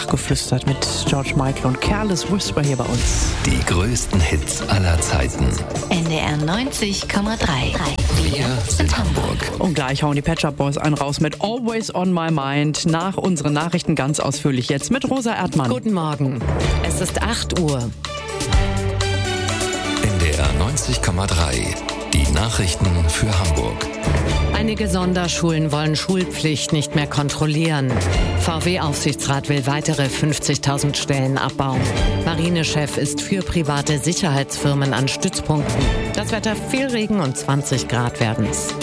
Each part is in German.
Nachgeflüstert mit George Michael und Careless Whisper hier bei uns. Die größten Hits aller Zeiten. NDR 90,3. Wir sind Hamburg. Und gleich hauen die Pet Shop Boys einen raus mit Always on My Mind. Nach unseren Nachrichten ganz ausführlich jetzt mit Rosa Erdmann. Guten Morgen. Es ist 8 Uhr. NDR 90,3. Die Nachrichten für Hamburg. Einige Sonderschulen wollen Schulpflicht nicht mehr kontrollieren. VW-Aufsichtsrat will weitere 50.000 Stellen abbauen. Marinechef ist für private Sicherheitsfirmen an Stützpunkten. Das Wetter: viel Regen und 20 Grad werden's.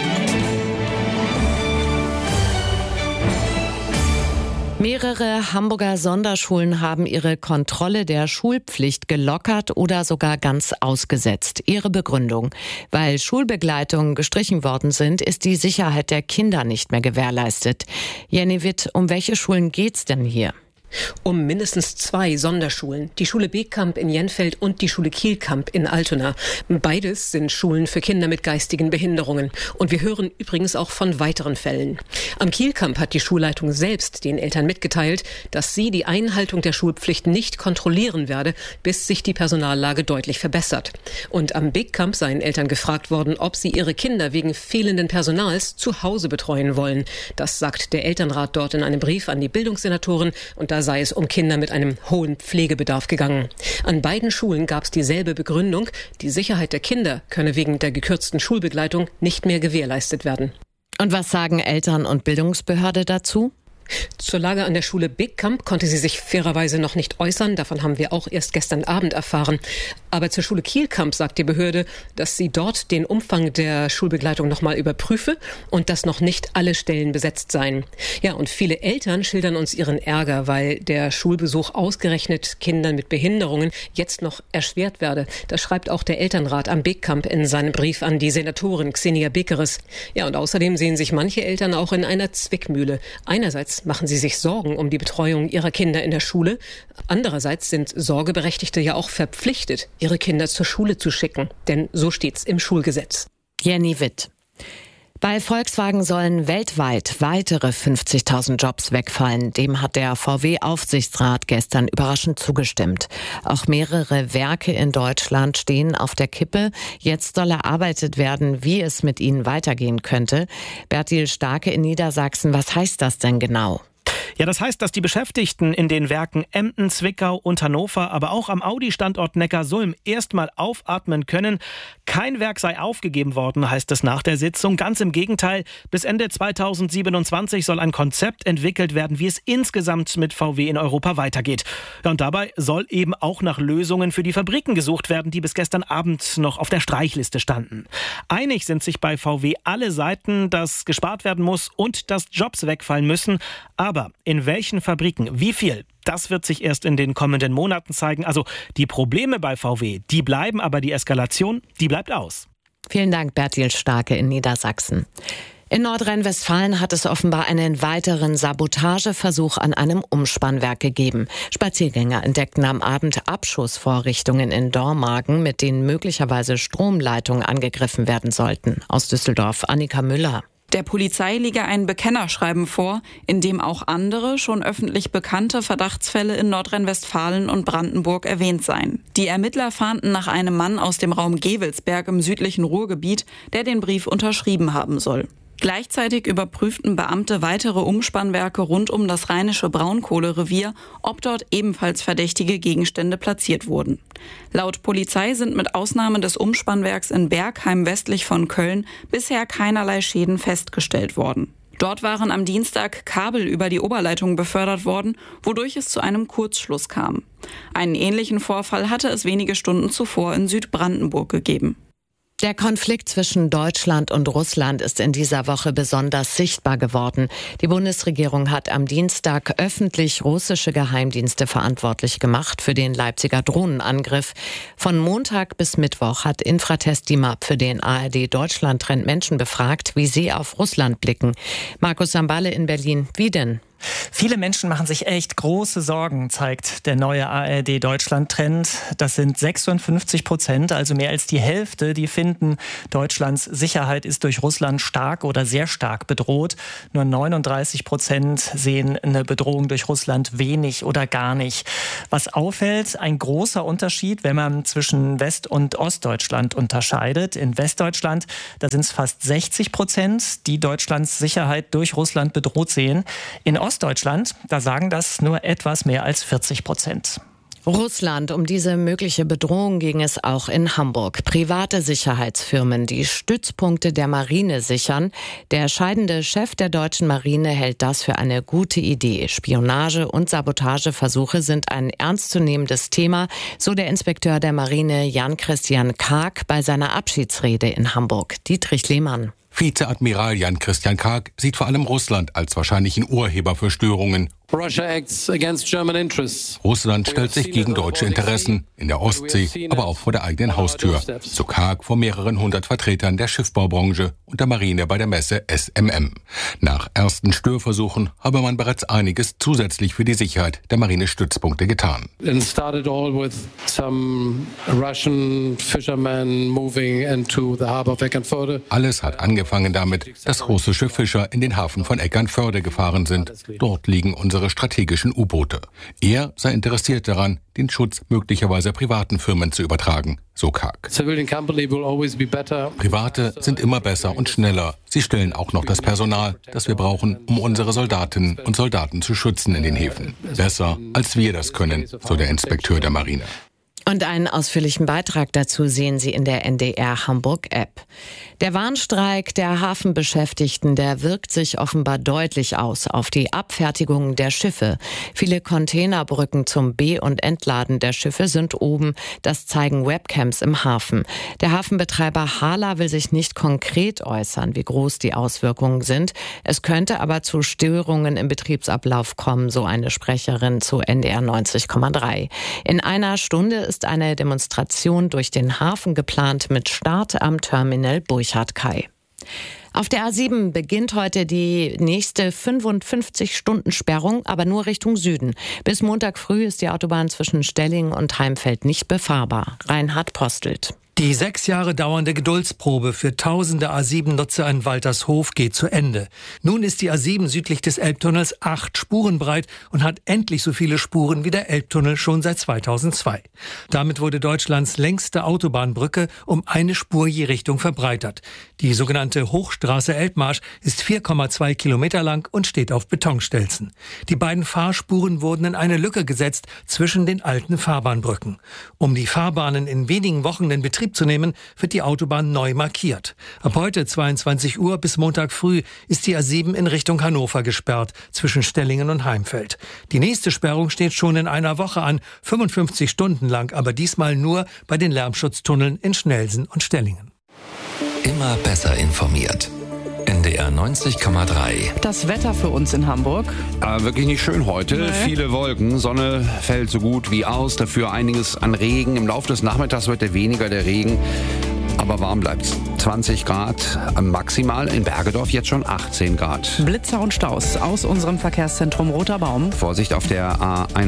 Mehrere Hamburger Sonderschulen haben ihre Kontrolle der Schulpflicht gelockert oder sogar ganz ausgesetzt. Ihre Begründung: weil Schulbegleitungen gestrichen worden sind, ist die Sicherheit der Kinder nicht mehr gewährleistet. Jenny Witt, um welche Schulen geht's denn hier? Um mindestens 2 Sonderschulen, die Schule Beekamp in Jenfeld und die Schule Kielkamp in Altona. Beides sind Schulen für Kinder mit geistigen Behinderungen. Und wir hören übrigens auch von weiteren Fällen. Am Kielkamp hat die Schulleitung selbst den Eltern mitgeteilt, dass sie die Einhaltung der Schulpflicht nicht kontrollieren werde, bis sich die Personallage deutlich verbessert. Und am Beekamp seien Eltern gefragt worden, ob sie ihre Kinder wegen fehlenden Personals zu Hause betreuen wollen. Das sagt der Elternrat dort in einem Brief an die Bildungssenatoren, und da sei es um Kinder mit einem hohen Pflegebedarf gegangen. An beiden Schulen gab es dieselbe Begründung: die Sicherheit der Kinder könne wegen der gekürzten Schulbegleitung nicht mehr gewährleistet werden. Und was sagen Eltern und Bildungsbehörde dazu? Zur Lage an der Schule Beekamp konnte sie sich fairerweise noch nicht äußern. Davon haben wir auch erst gestern Abend erfahren. Aber zur Schule Kielkamp sagt die Behörde, dass sie dort den Umfang der Schulbegleitung nochmal überprüfe und dass noch nicht alle Stellen besetzt seien. Ja, und viele Eltern schildern uns ihren Ärger, weil der Schulbesuch ausgerechnet Kindern mit Behinderungen jetzt noch erschwert werde. Das schreibt auch der Elternrat am Beekamp in seinem Brief an die Senatorin Xenia Bekeres. Ja, und außerdem sehen sich manche Eltern auch in einer Zwickmühle. Einerseits machen sie sich Sorgen um die Betreuung ihrer Kinder in der Schule. Andererseits sind Sorgeberechtigte ja auch verpflichtet, ihre Kinder zur Schule zu schicken. Denn so steht's im Schulgesetz. Jenny Witt. Bei Volkswagen sollen weltweit weitere 50.000 Jobs wegfallen. Dem hat der VW-Aufsichtsrat gestern überraschend zugestimmt. Auch mehrere Werke in Deutschland stehen auf der Kippe. Jetzt soll erarbeitet werden, wie es mit ihnen weitergehen könnte. Bertil Starke in Niedersachsen, was heißt das denn genau? Ja, das heißt, dass die Beschäftigten in den Werken Emden, Zwickau und Hannover, aber auch am Audi-Standort Neckarsulm erstmal aufatmen können. Kein Werk sei aufgegeben worden, heißt es nach der Sitzung. Ganz im Gegenteil, bis Ende 2027 soll ein Konzept entwickelt werden, wie es insgesamt mit VW in Europa weitergeht. Ja, und dabei soll eben auch nach Lösungen für die Fabriken gesucht werden, die bis gestern Abend noch auf der Streichliste standen. Einig sind sich bei VW alle Seiten, dass gespart werden muss und dass Jobs wegfallen müssen. Aber in welchen Fabriken, wie viel, das wird sich erst in den kommenden Monaten zeigen. Also die Probleme bei VW, die bleiben, aber die Eskalation, die bleibt aus. Vielen Dank, Bertil Starke in Niedersachsen. In Nordrhein-Westfalen hat es offenbar einen weiteren Sabotageversuch an einem Umspannwerk gegeben. Spaziergänger entdeckten am Abend Abschussvorrichtungen in Dormagen, mit denen möglicherweise Stromleitungen angegriffen werden sollten. Aus Düsseldorf, Annika Müller. Der Polizei liege ein Bekennerschreiben vor, in dem auch andere, schon öffentlich bekannte Verdachtsfälle in Nordrhein-Westfalen und Brandenburg erwähnt seien. Die Ermittler fahnden nach einem Mann aus dem Raum Gevelsberg im südlichen Ruhrgebiet, der den Brief unterschrieben haben soll. Gleichzeitig überprüften Beamte weitere Umspannwerke rund um das rheinische Braunkohlerevier, ob dort ebenfalls verdächtige Gegenstände platziert wurden. Laut Polizei sind mit Ausnahme des Umspannwerks in Bergheim westlich von Köln bisher keinerlei Schäden festgestellt worden. Dort waren am Dienstag Kabel über die Oberleitung befördert worden, wodurch es zu einem Kurzschluss kam. Einen ähnlichen Vorfall hatte es wenige Stunden zuvor in Südbrandenburg gegeben. Der Konflikt zwischen Deutschland und Russland ist in dieser Woche besonders sichtbar geworden. Die Bundesregierung hat am Dienstag öffentlich russische Geheimdienste verantwortlich gemacht für den Leipziger Drohnenangriff. Von Montag bis Mittwoch hat Infratest DIMAP für den ARD Deutschland Trend Menschen befragt, wie sie auf Russland blicken. Markus Samballe in Berlin, wie denn? Viele Menschen machen sich echt große Sorgen, zeigt der neue ARD-Deutschland-Trend. Das sind 56%, also mehr als die Hälfte, die finden, Deutschlands Sicherheit ist durch Russland stark oder sehr stark bedroht. Nur 39% sehen eine Bedrohung durch Russland wenig oder gar nicht. Was auffällt, ein großer Unterschied, wenn man zwischen West- und Ostdeutschland unterscheidet. In Westdeutschland, da sind es fast 60%, die Deutschlands Sicherheit durch Russland bedroht sehen. In Ostdeutschland, da sagen das nur etwas mehr als 40%. Russland, um diese mögliche Bedrohung ging es auch in Hamburg. Private Sicherheitsfirmen, die Stützpunkte der Marine sichern. Der scheidende Chef der deutschen Marine hält das für eine gute Idee. Spionage- und Sabotageversuche sind ein ernstzunehmendes Thema, so der Inspekteur der Marine Jan-Christian Karg bei seiner Abschiedsrede in Hamburg. Dietrich Lehmann. Vizeadmiral Jan-Christian Karg sieht vor allem Russland als wahrscheinlichen Urheber für Störungen. Russland stellt sich gegen deutsche Interessen in der Ostsee, aber auch vor der eigenen Haustür. So Karg vor mehreren hundert Vertretern der Schiffsbaubranche und der Marine bei der Messe SMM. Nach ersten Störversuchen habe man bereits einiges zusätzlich für die Sicherheit der Marinestützpunkte getan. Alles hat angefangen damit, dass russische Fischer in den Hafen von Eckernförde gefahren sind. Dort liegen unsere strategischen U-Boote. Er sei interessiert daran, den Schutz möglicherweise privaten Firmen zu übertragen, so Karg. Private sind immer besser und schneller. Sie stellen auch noch das Personal, das wir brauchen, um unsere Soldatinnen und Soldaten zu schützen in den Häfen. Besser, als wir das können, so der Inspekteur der Marine. Und einen ausführlichen Beitrag dazu sehen Sie in der NDR Hamburg App. Der Warnstreik der Hafenbeschäftigten, der wirkt sich offenbar deutlich aus auf die Abfertigung der Schiffe. Viele Containerbrücken zum Be- und Entladen der Schiffe sind oben. Das zeigen Webcams im Hafen. Der Hafenbetreiber Hala will sich nicht konkret äußern, wie groß die Auswirkungen sind. Es könnte aber zu Störungen im Betriebsablauf kommen, so eine Sprecherin zu NDR 90,3. In einer Stunde ist eine Demonstration durch den Hafen geplant mit Start am Terminal Burchard-Kai. Auf der A7 beginnt heute die nächste 55-Stunden-Sperrung, aber nur Richtung Süden. Bis Montag früh ist die Autobahn zwischen Stellingen und Heimfeld nicht befahrbar. Reinhard Postelt. Die 6 Jahre dauernde Geduldsprobe für tausende A7-Nutzer in Waltershof geht zu Ende. Nun ist die A7 südlich des Elbtunnels 8 Spuren breit und hat endlich so viele Spuren wie der Elbtunnel schon seit 2002. Damit wurde Deutschlands längste Autobahnbrücke um eine Spur je Richtung verbreitert. Die sogenannte Hochstraße Elbmarsch ist 4,2 Kilometer lang und steht auf Betonstelzen. Die beiden Fahrspuren wurden in eine Lücke gesetzt zwischen den alten Fahrbahnbrücken. Um die Fahrbahnen in wenigen Wochen in Betrieb zu nehmen, wird die Autobahn neu markiert. Ab heute 22 Uhr bis Montag früh ist die A7 in Richtung Hannover gesperrt, zwischen Stellingen und Heimfeld. Die nächste Sperrung steht schon in einer Woche an, 55 Stunden lang, aber diesmal nur bei den Lärmschutztunneln in Schnelsen und Stellingen. Immer besser informiert. NDR 90,3. Das Wetter für uns in Hamburg. Wirklich nicht schön heute. Nee. Viele Wolken. Sonne fällt so gut wie aus. Dafür einiges an Regen. Im Laufe des Nachmittags wird weniger der Regen. Aber warm bleibt's. 20 Grad maximal. In Bergedorf jetzt schon 18 Grad. Blitzer und Staus aus unserem Verkehrszentrum Roter Baum. Vorsicht auf der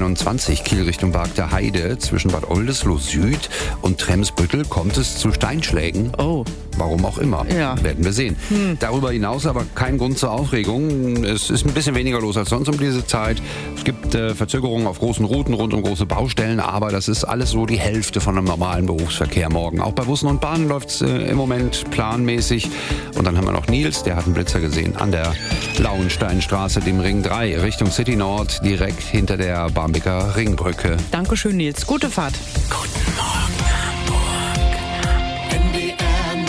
A21 Kiel Richtung Park der Heide. Zwischen Bad Oldesloe Süd und Tremsbüttel kommt es zu Steinschlägen. Oh. Warum auch immer. Ja. Werden wir sehen. Darüber hinaus aber kein Grund zur Aufregung. Es ist ein bisschen weniger los als sonst um diese Zeit. Es gibt Verzögerungen auf großen Routen rund um große Baustellen. Aber das ist alles so die Hälfte von einem normalen Berufsverkehr morgen. Auch bei Bussen und Bahnen läuft es im Moment planmäßig. Und dann haben wir noch Nils, der hat einen Blitzer gesehen an der Lauensteinstraße, dem Ring 3, Richtung City Nord, direkt hinter der Barmbeker Ringbrücke. Dankeschön, Nils. Gute Fahrt. Guten Morgen, Hamburg. NDR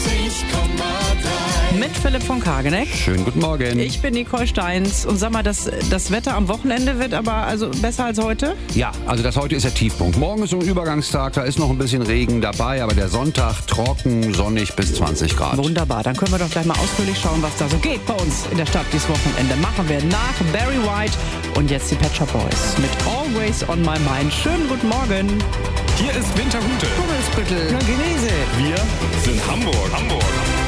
90,3. Mit Philipp von Kageneck. Schönen guten Morgen. Ich bin Nicole Steins. Und sag mal, das Wetter am Wochenende wird aber also besser als heute? Ja, also das heute ist der Tiefpunkt. Morgen ist so ein Übergangstag, da ist noch ein bisschen Regen dabei, aber der Sonntag trocken, sonnig bis 20 Grad. Wunderbar, dann können wir doch gleich mal ausführlich schauen, was da so geht bei uns in der Stadt dieses Wochenende. Machen wir nach Barry White und jetzt die Pet Shop Boys mit Always on My Mind. Schönen guten Morgen. Hier ist Wintergute. Hummelsbüttel. Wir sind Hamburg.